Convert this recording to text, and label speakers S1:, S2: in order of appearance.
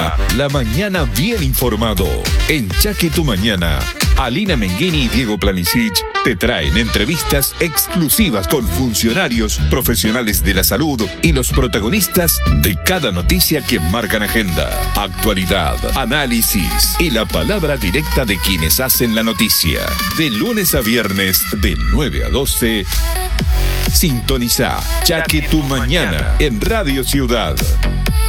S1: Comienza la mañana bien informado. En Chaque Tu Mañana, Alina Menghini y Diego Planisic te traen entrevistas exclusivas con funcionarios, profesionales de la salud y los protagonistas de cada noticia que marcan agenda, actualidad, análisis y la palabra directa de quienes hacen la noticia. De lunes a viernes, de 9 a 12, sintoniza Chaque Tu Mañana en Radio Ciudad.